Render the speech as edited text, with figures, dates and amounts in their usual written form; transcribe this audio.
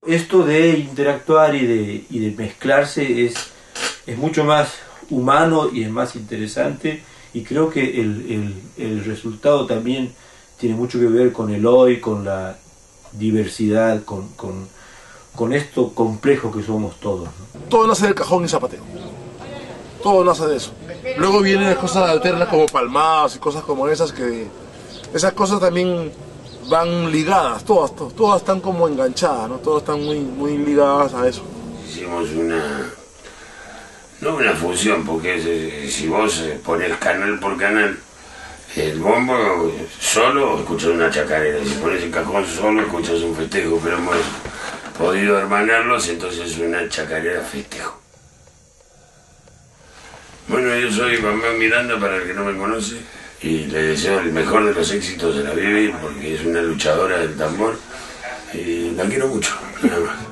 Esto de interactuar y de mezclarse es mucho más humano y es más interesante, y creo que el resultado también tiene mucho que ver con el hoy, con la diversidad, con esto complejo que somos todos, ¿no? Todo nace del cajón y zapateo. Todo nace de eso. Luego vienen cosas alternas como palmadas y cosas como esas, que esas cosas también van ligadas, todas están como enganchadas, ¿no? Todas están muy ligadas a eso. Hicimos no una fusión, porque si vos pones canal por canal, el bombo solo escuchas una chacarera, si pones el cajón solo escuchas un festejo, pero hemos podido hermanarlos, entonces es una chacarera festejo. Bueno, yo soy Bambam Miranda, para el que no me conoce, y le deseo el mejor de los éxitos de la Bibi, porque es una luchadora del tambor, y la quiero mucho, nada más.